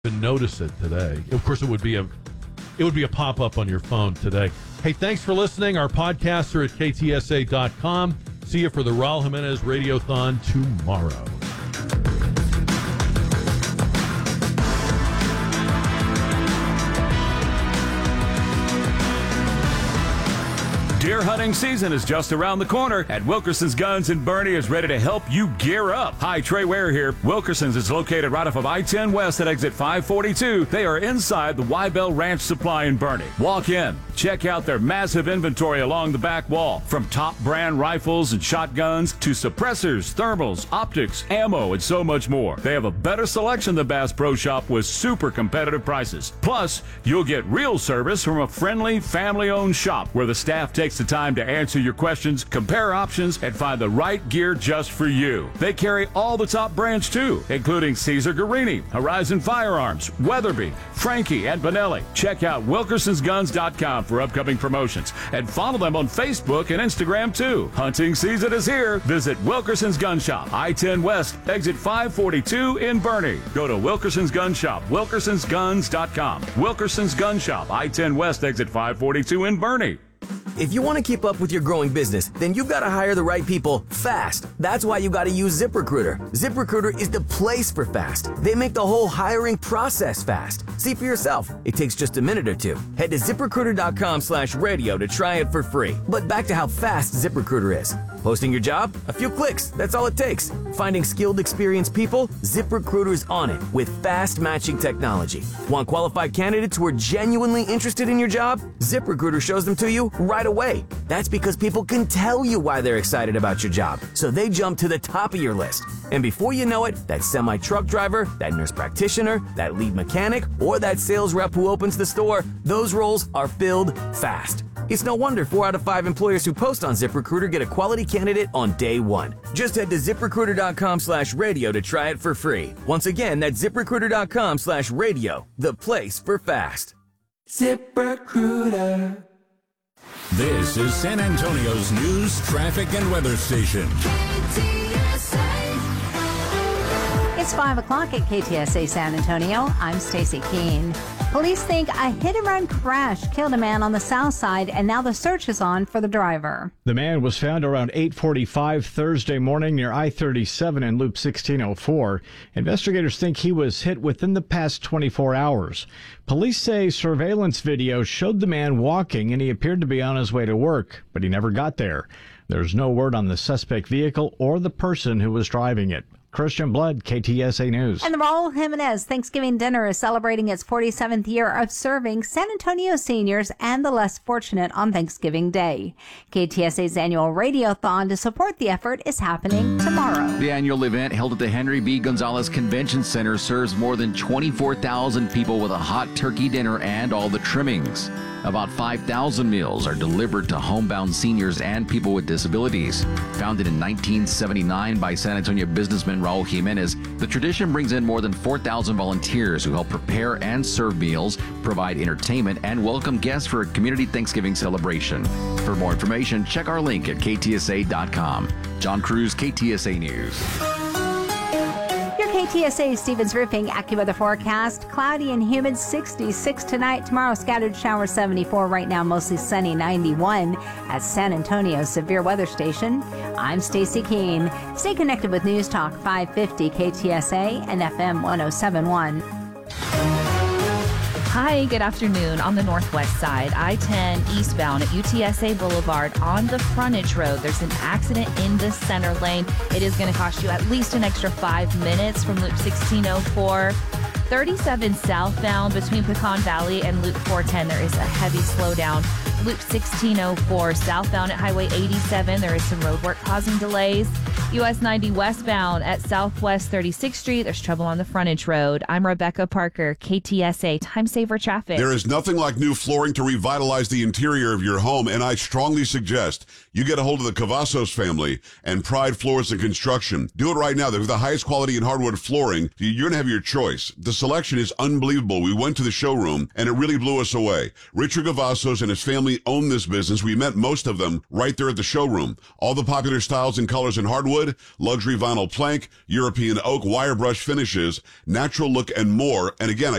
even notice it today. Of course, it would be a pop-up on your phone today. Hey, thanks for listening. Our podcasts are at ktsa.com. See you for the Raul Jimenez Radiothon tomorrow. Deer hunting season is just around the corner, and Wilkerson's Guns in Bernie is ready to help you gear up. Hi, Trey Ware here. Wilkerson's is located right off of I-10 West at exit 542. They are inside the Wybell Ranch Supply in Bernie. Walk in. Check out their massive inventory along the back wall. From top brand rifles and shotguns to suppressors, thermals, optics, ammo, and so much more. They have a better selection than Bass Pro Shop with super competitive prices. Plus, you'll get real service from a friendly, family-owned shop where the staff takes the time to answer your questions, compare options, and find the right gear just for you. They carry all the top brands too, including Cesar Guarini, Horizon Firearms, Weatherby, Frankie, and Benelli. Check out WilkersonsGuns.com for upcoming promotions and follow them on Facebook and Instagram too. Hunting season is here. Visit Wilkerson's Gun Shop, I-10 West, exit 542 in Bernie. Go to Wilkerson's Gun Shop, WilkersonsGuns.com. Wilkerson's Gun Shop, I-10 West, exit 542 in Bernie. If you want to keep up with your growing business, then you've got to hire the right people fast. That's why you got to use ZipRecruiter. ZipRecruiter is the place for fast. They make the whole hiring process fast. See for yourself. It takes just a minute or two. Head to ZipRecruiter.com/radio to try it for free. But back to how fast ZipRecruiter is. Posting your job? A few clicks. That's all it takes. Finding skilled, experienced people? ZipRecruiter's on it with fast matching technology. Want qualified candidates who are genuinely interested in your job? ZipRecruiter shows them to you right away. That's because people can tell you why they're excited about your job, so they jump to the top of your list. And before you know it, that semi-truck driver, that nurse practitioner, that lead mechanic, or that sales rep who opens the store, those roles are filled fast. It's no wonder 4 out of 5 employers who post on ZipRecruiter get a quality candidate on day one. Just head to ZipRecruiter.com/radio to try it for free. Once again, that's ZipRecruiter.com/radio, the place for fast. ZipRecruiter. This is San Antonio's news, traffic, and weather station. It's 5 o'clock at KTSA San Antonio. I'm Stacy Keene. Police think a hit-and-run crash killed a man on the south side, and now the search is on for the driver. The man was found around 8:45 Thursday morning near I-37 and Loop 1604. Investigators think he was hit within the past 24 hours. Police say surveillance video showed the man walking, and he appeared to be on his way to work, but he never got there. There's no word on the suspect vehicle or the person who was driving it. Christian Blood, KTSA News. And the Raul Jimenez Thanksgiving Dinner is celebrating its 47th year of serving San Antonio seniors and the less fortunate on Thanksgiving Day. KTSA's annual Radiothon to support the effort is happening tomorrow. The annual event held at the Henry B. Gonzalez Convention Center serves more than 24,000 people with a hot turkey dinner and all the trimmings. About 5,000 meals are delivered to homebound seniors and people with disabilities. Founded in 1979 by San Antonio businessman Raul Jimenez, the tradition brings in more than 4,000 volunteers who help prepare and serve meals, provide entertainment, and welcome guests for a community Thanksgiving celebration. For more information, check our link at ktsa.com. John Cruz, KTSA News. KTSA Stevens Roofing AccuWeather forecast. Cloudy and humid, 66 tonight. Tomorrow, scattered showers, 74. Right now, mostly sunny, 91 at San Antonio's severe weather station. I'm Stacy Keene. Stay connected with News Talk 550 KTSA and FM 1071. Hi, good afternoon. On the northwest side, I-10 eastbound at UTSA Boulevard on the frontage road. There's an accident in the center lane. It is going to cost you at least an extra 5 minutes from Loop 1604. 37 southbound between Pecan Valley and Loop 410. There is a heavy slowdown. Loop 1604 southbound at Highway 87. There is some road work causing delays. US 90 westbound at Southwest 36th Street. There's trouble on the frontage road. I'm Rebecca Parker, KTSA Time Saver Traffic. There is nothing like new flooring to revitalize the interior of your home, and I strongly suggest you get a hold of the Cavazos family and Pride Floors and Construction. Do it right now. They're the highest quality in hardwood flooring. You're going to have your choice. The selection is unbelievable. We went to the showroom, and it really blew us away. Richard Cavazos and his family family owned this business, we met most of them right there at the showroom. All the popular styles and colors in hardwood, luxury vinyl plank, European oak, wire brush finishes, natural look, and more. And again,